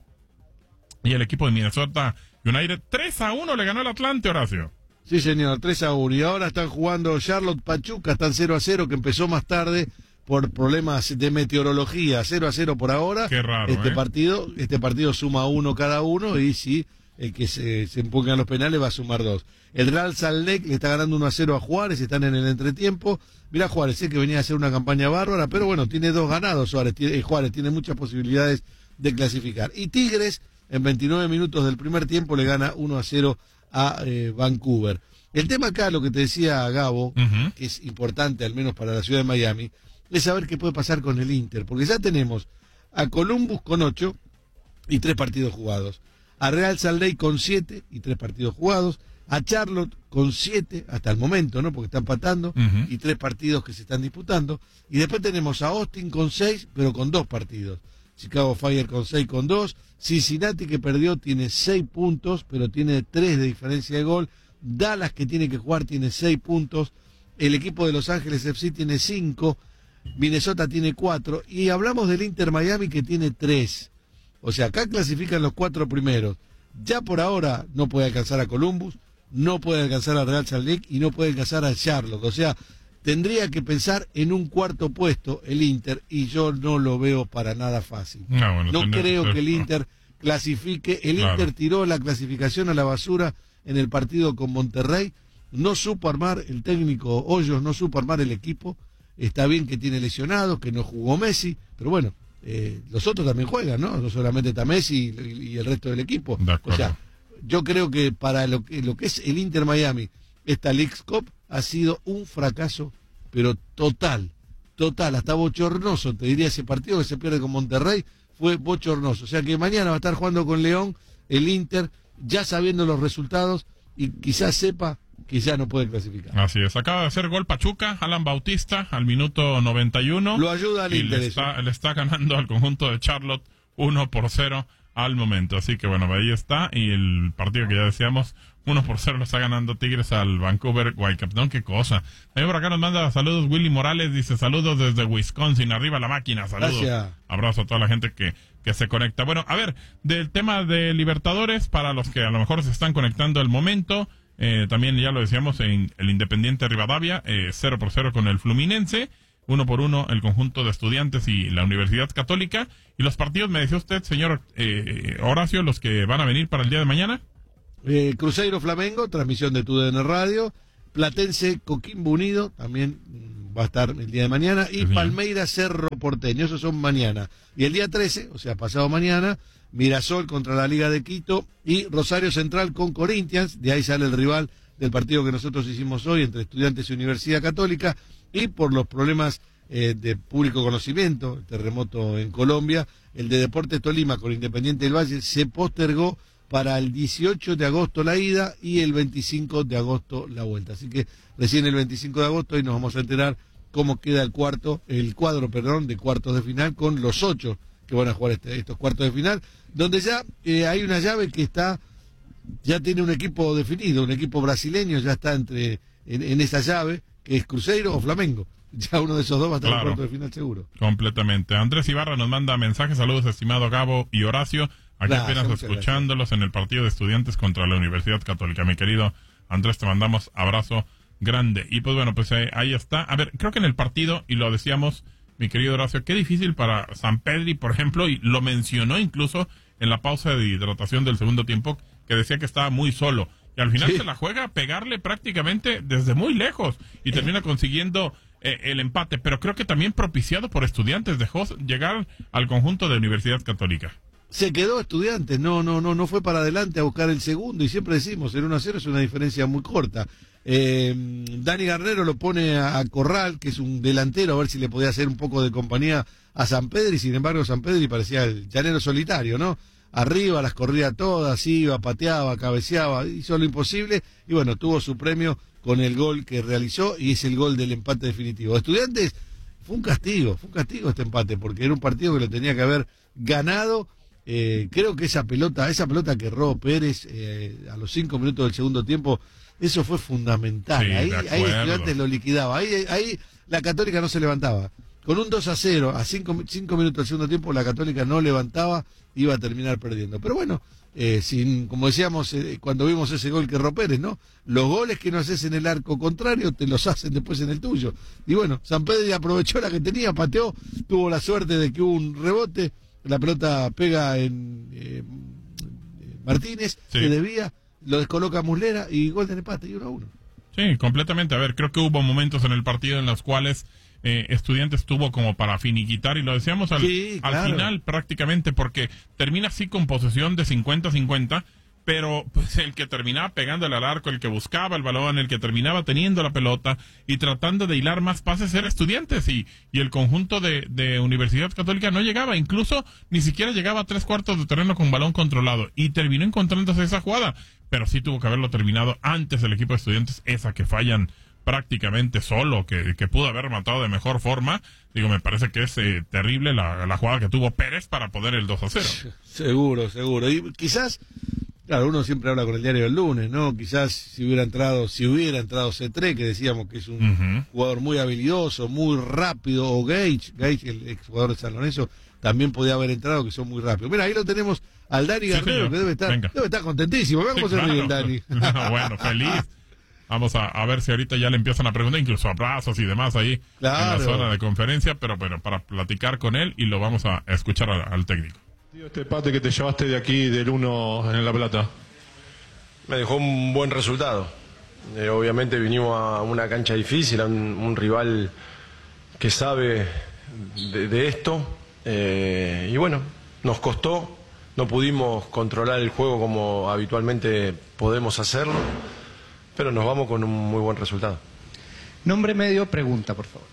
y el equipo de Minnesota United 3-1 le ganó al Atlante, Horacio. Sí, señor, 3-1. Y ahora están jugando Charlotte Pachuca, están 0-0, que empezó más tarde por problemas de meteorología. 0-0 por ahora. Qué raro, Este partido suma 1 cada uno, y si el que se empujan los penales va a sumar 2. El Real Salt Lake le está ganando 1-0 a Juárez, están en el entretiempo. Mirá Juárez, que venía a hacer una campaña bárbara, pero bueno, tiene 2 ganados Juárez, tiene muchas posibilidades de clasificar. Y Tigres, en 29 minutos del primer tiempo, le gana 1-0 a Vancouver. El tema acá, lo que te decía Gabo, que es importante al menos para la ciudad de Miami, es saber qué puede pasar con el Inter, porque ya tenemos a Columbus con 8 y 3 partidos jugados, a Real Salt Lake con 7 y 3 partidos jugados, a Charlotte con 7 hasta el momento, ¿no?, porque está empatando, y 3 partidos que se están disputando, y después tenemos a Austin con 6 pero con 2 partidos, Chicago Fire con 6 con 2, Cincinnati, que perdió, tiene 6 puntos pero tiene 3 de diferencia de gol, Dallas, que tiene que jugar, tiene 6 puntos, el equipo de Los Ángeles FC tiene 5, Minnesota tiene 4, y hablamos del Inter Miami, que tiene 3. O sea, acá clasifican los 4 primeros. Ya por ahora no puede alcanzar a Columbus, no puede alcanzar a Real Salt Lake y no puede alcanzar a Charlotte. O sea, tendría que pensar en un cuarto puesto el Inter, y yo no lo veo para nada fácil. No creo que el Inter clasifique. El Inter tiró la clasificación a la basura en el partido con Monterrey. No supo armar, el técnico Hoyos no supo armar el equipo. Está bien que tiene lesionados, que no jugó Messi, pero bueno, los otros también juegan, ¿no? No solamente está Messi y el resto del equipo. O sea, yo creo que para lo que es el Inter Miami, esta Leagues Cup ha sido un fracaso, pero total, hasta bochornoso, te diría. Ese partido que se pierde con Monterrey fue bochornoso. O sea que mañana va a estar jugando con León el Inter, ya sabiendo los resultados, y quizás sepa que ya no puede clasificar. Así es, acaba de hacer gol Pachuca, Alan Bautista, al minuto 91. Lo ayuda al Inter. Le está ganando al conjunto de Charlotte 1-0 al momento. Así que bueno, ahí está. Y el partido que ya decíamos, 1-0 lo está ganando Tigres al Vancouver Whitecaps. No, qué cosa. También por acá nos manda saludos Willy Morales, dice saludos desde Wisconsin, arriba la máquina, saludos. Gracias. Abrazo a toda la gente que se conecta. Bueno, a ver, del tema de Libertadores, para los que a lo mejor se están conectando al momento, también ya lo decíamos en el Independiente Rivadavia, 0-0 con el Fluminense. 1-1 el conjunto de Estudiantes y la Universidad Católica. Y los partidos, me decía usted, señor Horacio, los que van a venir para el día de mañana. Cruzeiro Flamengo, transmisión de TUDN Radio. Platense Coquimbo Unido, también va a estar el día de mañana. Y Palmeiras Cerro Porteño, esos son mañana. Y el día 13, o sea, pasado mañana, Mirasol contra la Liga de Quito y Rosario Central con Corinthians. De ahí sale el rival del partido que nosotros hicimos hoy entre Estudiantes y Universidad Católica. Y por los problemas de público conocimiento, el terremoto en Colombia, el de Deportes Tolima con Independiente del Valle se postergó para el 18 de agosto la ida y el 25 de agosto la vuelta. Así que recién el 25 de agosto ahí nos vamos a enterar cómo queda el cuadro de cuartos de final con los 8 que van a jugar estos cuartos de final, donde ya hay una llave que ya tiene un equipo definido, un equipo brasileño ya está en esa llave, que es Cruzeiro o Flamengo. Ya uno de esos dos va a estar en el cuarto de final seguro. Completamente. Andrés Ibarra nos manda mensajes, saludos estimado Gabo y Horacio, aquí apenas escuchándolos en el partido de Estudiantes contra la Universidad Católica. Mi querido Andrés, te mandamos abrazo grande. Y pues bueno, pues ahí está. A ver, creo que en el partido, y lo decíamos, mi querido Horacio, qué difícil para Sampedri, por ejemplo, y lo mencionó incluso en la pausa de hidratación del segundo tiempo, que decía que estaba muy solo. Y al final se la juega a pegarle prácticamente desde muy lejos y termina consiguiendo el empate, pero creo que también propiciado por Estudiantes, dejó llegar al conjunto de Universidad Católica. Se quedó Estudiantes, no fue para adelante a buscar el segundo, y siempre decimos, el 1-0 es una diferencia muy corta. Dani Garnero lo pone a Corral, que es un delantero, a ver si le podía hacer un poco de compañía a Sampedri. Sin embargo, Sampedri parecía el llanero solitario, ¿no? Arriba las corría todas, iba, pateaba, cabeceaba, hizo lo imposible y bueno, tuvo su premio con el gol que realizó y es el gol del empate definitivo. Estudiantes, fue un castigo este empate, porque era un partido que lo tenía que haber ganado. Creo que esa pelota que erró Pérez a los 5 minutos del segundo tiempo, eso fue fundamental. Sí, ahí Estudiantes lo liquidaba, ahí la Católica no se levantaba. Con un 2-0, a 5 minutos del segundo tiempo, la Católica no levantaba, iba a terminar perdiendo. Pero bueno, como decíamos cuando vimos ese gol que erró Pérez, ¿no? Los goles que no haces en el arco contrario, te los hacen después en el tuyo. Y bueno, Sampedri aprovechó la que tenía, pateó, tuvo la suerte de que hubo un rebote, la pelota pega en Martínez, que debía, lo descoloca Muslera y gol de empate, y 1-1. Sí, completamente. A ver, creo que hubo momentos en el partido en los cuales Estudiantes tuvo como para finiquitar, y lo decíamos al final prácticamente, porque termina así con posesión de 50-50, pero pues el que terminaba pegándole al arco, el que buscaba el balón, el que terminaba teniendo la pelota y tratando de hilar más pases era Estudiantes, y el conjunto de Universidad Católica no llegaba, incluso ni siquiera llegaba a 3/4 de terreno con balón controlado, y terminó encontrándose esa jugada, pero sí tuvo que haberlo terminado antes el equipo de Estudiantes, esa que fallan prácticamente solo, que pudo haber matado de mejor forma. Digo, me parece que es terrible la jugada que tuvo Pérez para poder el 2-0. Seguro. Y quizás, claro, uno siempre habla con el diario del lunes, ¿no? Quizás si hubiera entrado C3, que decíamos que es un jugador muy habilidoso, muy rápido, o Gage, el exjugador de San Lorenzo, también podía haber entrado, que son muy rápidos. Mira, ahí lo tenemos al Dani Garnero, que debe estar contentísimo. Vean cómo se ríe el Dani. Bueno, feliz. Vamos a ver si ahorita ya le empiezan a preguntar, incluso abrazos y demás ahí en la zona de conferencia, pero bueno, para platicar con él, y lo vamos a escuchar al técnico. Este empate que te llevaste de aquí del 1 en La Plata. Me dejó un buen resultado. Obviamente vinimos a una cancha difícil, a un rival que sabe de esto, y bueno, nos costó, no pudimos controlar el juego como habitualmente podemos hacerlo, pero nos vamos con un muy buen resultado. Nombre, medio, pregunta, por favor.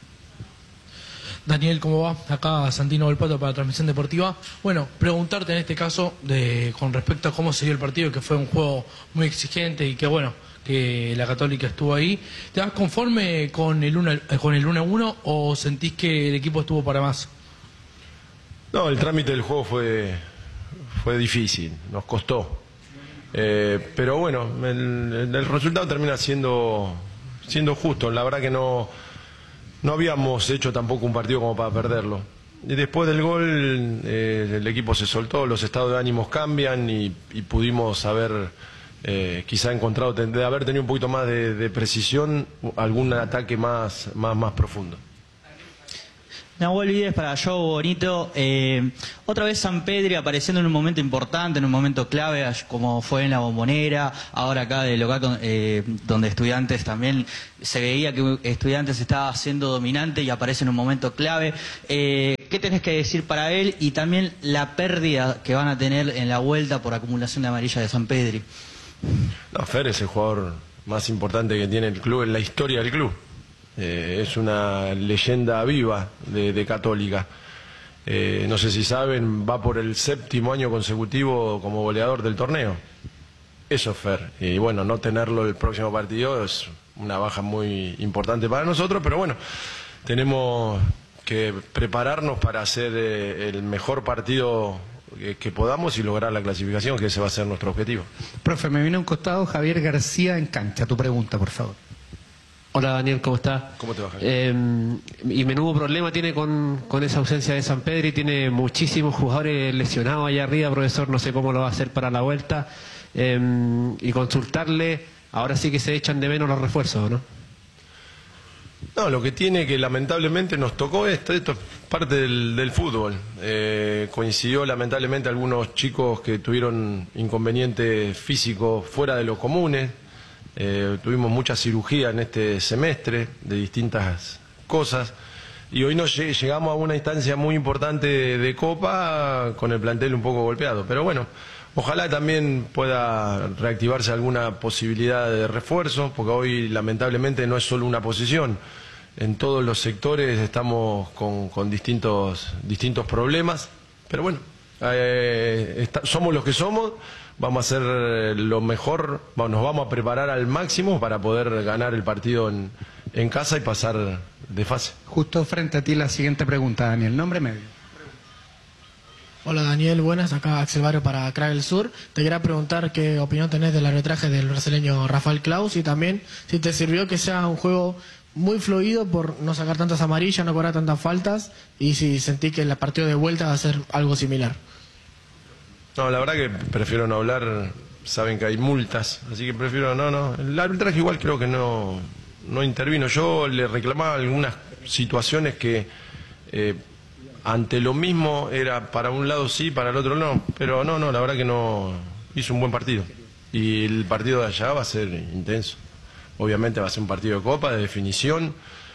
Daniel, ¿cómo va? Acá Santino Volpato para Transmisión Deportiva. Bueno, preguntarte en este caso con respecto a cómo se dio el partido, que fue un juego muy exigente y que bueno, que la Católica estuvo ahí. ¿Te vas conforme con el 1-1 o sentís que el equipo estuvo para más? No, el trámite del juego fue fue difícil, nos costó. Pero bueno, el resultado termina siendo justo. La verdad que no habíamos hecho tampoco un partido como para perderlo. Y después del gol el equipo se soltó, los estados de ánimos cambian y pudimos haber quizá encontrado, de haber tenido un poquito más de precisión, algún ataque más profundo. Nahuel Vides para Joe Bonito. Otra vez Sampedri apareciendo en un momento importante, en un momento clave, como fue en la Bombonera, ahora acá de local donde Estudiantes también se veía que Estudiantes estaba siendo dominante y aparece en un momento clave. ¿Qué tenés que decir para él? Y también la pérdida que van a tener en la vuelta por acumulación de amarilla de Sampedri. No, Fer es el jugador más importante que tiene el club en la historia del club. Es una leyenda viva de Católica. No sé si saben, va por el 7º año consecutivo como goleador del torneo. Eso es Fer. Y bueno, no tenerlo el próximo partido es una baja muy importante para nosotros, pero bueno, tenemos que prepararnos para hacer el mejor partido que podamos y lograr la clasificación, que ese va a ser nuestro objetivo. Profe, me viene a un costado Javier García en cancha. Tu pregunta, por favor. Hola Daniel, ¿cómo está? ¿Cómo te va, Javier? Y menudo problema tiene con esa ausencia de Sampedri, tiene muchísimos jugadores lesionados allá arriba, profesor, no sé cómo lo va a hacer para la vuelta. Y consultarle, ahora sí que se echan de menos los refuerzos, ¿no? No, lo que tiene que lamentablemente nos tocó esto es parte del fútbol. Coincidió lamentablemente algunos chicos que tuvieron inconvenientes físicos fuera de lo comunes. Tuvimos mucha cirugía en este semestre de distintas cosas y hoy nos llegamos a una instancia muy importante de Copa con el plantel un poco golpeado, pero bueno, ojalá también pueda reactivarse alguna posibilidad de refuerzo, porque hoy lamentablemente no es solo una posición, en todos los sectores estamos con distintos problemas, pero bueno, somos los que somos. Vamos a hacer lo mejor, nos vamos a preparar al máximo para poder ganar el partido en casa y pasar de fase. Justo frente a ti la siguiente pregunta, Daniel. Nombre medio. Hola Daniel, buenas. Acá Axel Barrio para Crack el Sur. Te quería preguntar qué opinión tenés del arbitraje del brasileño Rafael Claus y también si te sirvió que sea un juego muy fluido por no sacar tantas amarillas, no cobrar tantas faltas y si sentí que el partido de vuelta va a ser algo similar. No, la verdad que prefiero no hablar, saben que hay multas, así que prefiero no. El arbitraje igual creo que no intervino. Yo le reclamaba algunas situaciones que ante lo mismo era para un lado sí, para el otro no, pero no, la verdad que no hizo un buen partido. Y el partido de allá va a ser intenso. Obviamente va a ser un partido de Copa, de definición,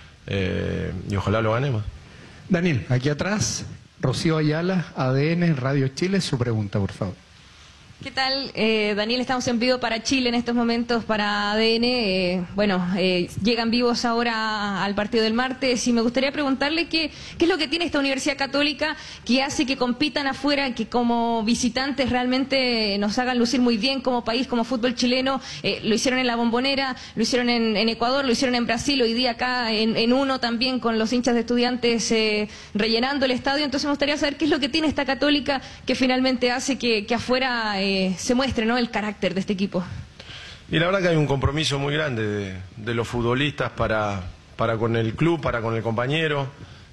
y ojalá lo ganemos. Daniel, aquí atrás, Rocío Ayala, ADN, Radio Chile, su pregunta, por favor. ¿Qué tal? Daniel, estamos en vivo para Chile en estos momentos, para ADN. Llegan vivos ahora al partido del martes y me gustaría preguntarle qué es lo que tiene esta Universidad Católica que hace que compitan afuera, que como visitantes realmente nos hagan lucir muy bien como país, como fútbol chileno. Lo hicieron en la Bombonera, lo hicieron en Ecuador, lo hicieron en Brasil, hoy día acá en Uno también con los hinchas de Estudiantes rellenando el estadio. Entonces me gustaría saber qué es lo que tiene esta Católica que finalmente hace que afuera se muestre, ¿no?, el carácter de este equipo. Y la verdad que hay un compromiso muy grande de los futbolistas para con el club, para con el compañero.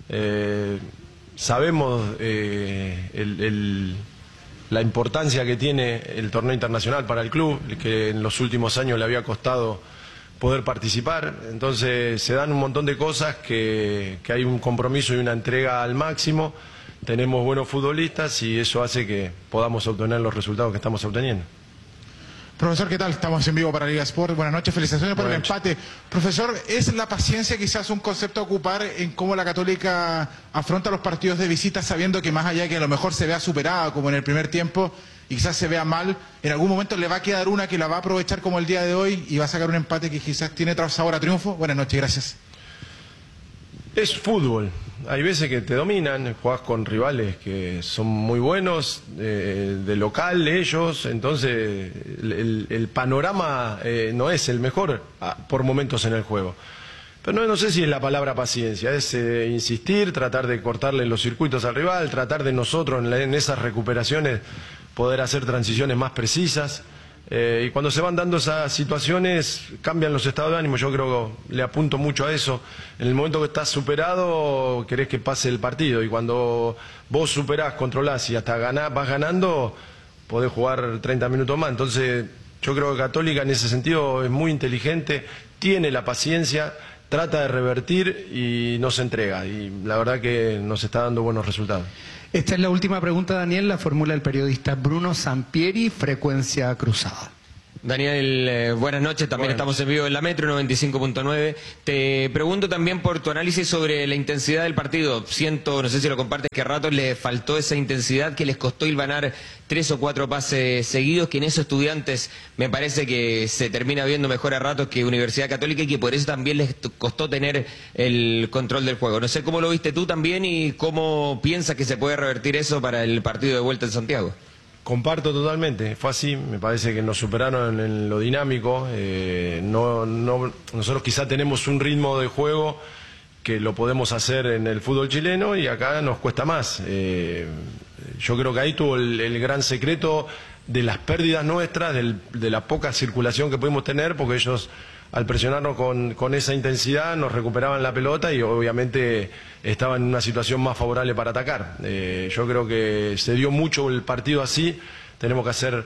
Sabemos la importancia que tiene el torneo internacional para el club, que en los últimos años le había costado poder participar. Entonces se dan un montón de cosas que hay un compromiso y una entrega al máximo. Tenemos buenos futbolistas y eso hace que podamos obtener los resultados que estamos obteniendo. Profesor, ¿qué tal? Estamos en vivo para Liga Sport. Buenas noches, felicitaciones por el empate. Profesor, ¿es la paciencia quizás un concepto a ocupar en cómo la Católica afronta los partidos de visita sabiendo que más allá de que a lo mejor se vea superada como en el primer tiempo y quizás se vea mal, en algún momento le va a quedar una que la va a aprovechar como el día de hoy y va a sacar un empate que quizás tiene sabor a triunfo? Buenas noches, gracias. Es fútbol. Hay veces que te dominan, jugás con rivales que son muy buenos, de local ellos, entonces el panorama no es el mejor por momentos en el juego. Pero no sé si es la palabra paciencia, es insistir, tratar de cortarle los circuitos al rival, tratar de nosotros en esas recuperaciones poder hacer transiciones más precisas. Y cuando se van dando esas situaciones cambian los estados de ánimo. Yo creo que le apunto mucho a eso. En el momento que estás superado querés que pase el partido, y cuando vos superás, controlás y hasta vas ganando, podés jugar 30 minutos más. Entonces yo creo que Católica en ese sentido es muy inteligente, tiene la paciencia, trata de revertir y no se entrega, y la verdad que nos está dando buenos resultados. Esta es la última pregunta, Daniel, la formula el periodista Bruno Sampieri, Frecuencia Cruzada. Daniel, buenas noches, también estamos en vivo en la Metro 95.9. Te pregunto también por tu análisis sobre la intensidad del partido. Siento, no sé si lo compartes, que a ratos le faltó esa intensidad, que les costó hilvanar 3 o 4 pases seguidos, que en eso Estudiantes me parece que se termina viendo mejor a ratos que Universidad Católica, y que por eso también les costó tener el control del juego. No sé cómo lo viste tú también y cómo piensas que se puede revertir eso para el partido de vuelta en Santiago. Comparto totalmente, fue así, me parece que nos superaron en lo dinámico. Nosotros quizá tenemos un ritmo de juego que lo podemos hacer en el fútbol chileno y acá nos cuesta más. Yo creo que ahí tuvo el gran secreto de las pérdidas nuestras, de la poca circulación que pudimos tener, porque ellos al presionarnos con esa intensidad nos recuperaban la pelota y obviamente estaban en una situación más favorable para atacar. Yo creo que se dio mucho el partido así, tenemos que hacer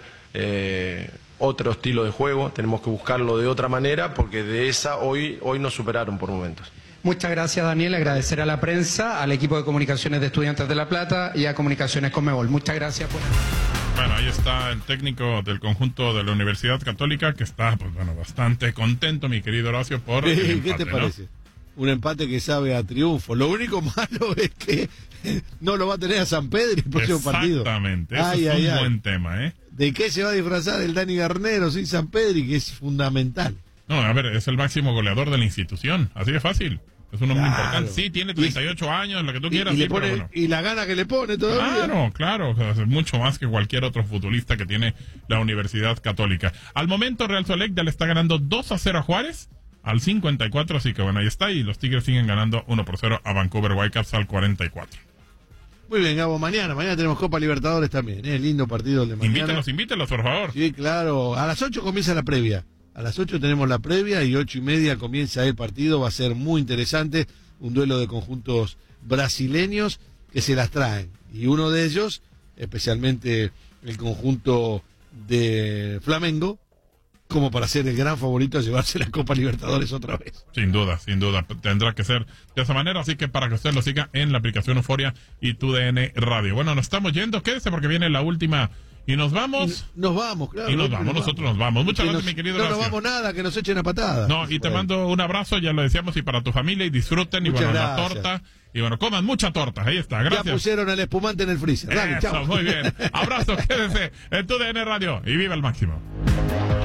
otro estilo de juego, tenemos que buscarlo de otra manera, porque de esa hoy nos superaron por momentos. Muchas gracias, Daniel. Agradecer a la prensa, al equipo de comunicaciones de Estudiantes de La Plata y a Comunicaciones Conmebol. Muchas gracias por... Bueno, ahí está el técnico del conjunto de la Universidad Católica, que está, pues bueno, bastante contento, mi querido Horacio, por el empate, ¿qué te parece? ¿No? Un empate que sabe a triunfo. Lo único malo es que no lo va a tener a San Pedro el próximo partido. Exactamente, eso es un buen tema, ¿eh? ¿De qué se va a disfrazar el Dani Garnero sin San Pedro, que es fundamental? No, a ver, es el máximo goleador de la institución, así de fácil. Es uno muy importante. Sí, tiene 38 años, lo que tú quieras. Sí, pero bueno. Y la gana que le pone todavía. Claro. O sea, es mucho más que cualquier otro futbolista que tiene la Universidad Católica. Al momento, Real Salt Lake ya le está ganando 2-0 a Juárez al 54. Así que bueno, ahí está. Y los Tigres siguen ganando 1-0 a Vancouver Whitecaps al 44. Muy bien, Gabo. Mañana tenemos Copa Libertadores también. Lindo partido el de mañana. Invítelos, por favor. Sí, claro. A las 8 comienza la previa. A las 8 tenemos la previa y 8:30 comienza el partido. Va a ser muy interesante. Un duelo de conjuntos brasileños que se las traen. Y uno de ellos, especialmente el conjunto de Flamengo, como para ser el gran favorito a llevarse la Copa Libertadores otra vez. Sin duda. Tendrá que ser de esa manera. Así que para que usted lo siga en la aplicación Euforia y TUDN Radio. Bueno, nos estamos yendo. Quédese porque viene la última... Y nos vamos. Nos vamos, claro. Y nosotros nos vamos. Muchas gracias, mi querido Horacio. No nos vamos nada, que nos echen a patadas. No, y te mando un abrazo, ya lo decíamos, y para tu familia, y disfruten, muchas y bueno, gracias. La torta, y bueno, coman mucha torta, ahí está, gracias. Ya pusieron el espumante en el freezer. Dale, eso, chao. Muy bien. Abrazo, quédense en TUDN Radio, y viva el máximo.